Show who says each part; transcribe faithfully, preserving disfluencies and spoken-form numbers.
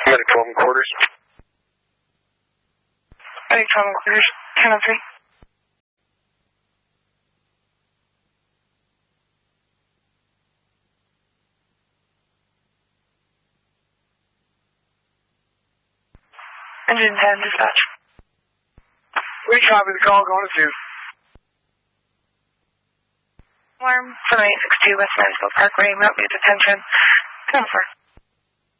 Speaker 1: Medic twelve and quarters.
Speaker 2: Medic twelve and quarters, ten oh three. Engine ten, dispatch.
Speaker 1: We copy the call, going to two.
Speaker 2: Alarm seven eight six two West Mansfield Parkway, route me detention. ten four.